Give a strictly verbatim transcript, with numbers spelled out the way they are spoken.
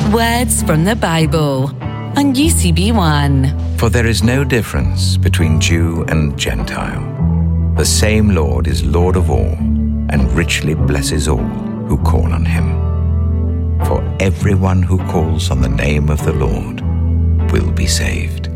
Words from the Bible on U C B One. For there is no difference between Jew and Gentile. The same Lord is Lord of all, and richly blesses all who call on him. For everyone who calls on the name of the Lord will be saved.